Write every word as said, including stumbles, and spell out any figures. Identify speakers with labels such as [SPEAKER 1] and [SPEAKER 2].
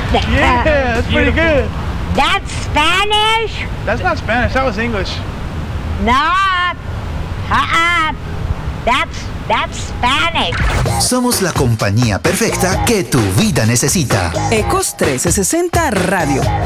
[SPEAKER 1] Yeah, that's pretty good.
[SPEAKER 2] That's Spanish?
[SPEAKER 1] That's not Spanish, that was English.
[SPEAKER 2] No. Uh-uh. That's, that's Spanish.
[SPEAKER 3] Somos la compañía perfecta que tu vida necesita.
[SPEAKER 4] Ecos trescientos sesenta Radio.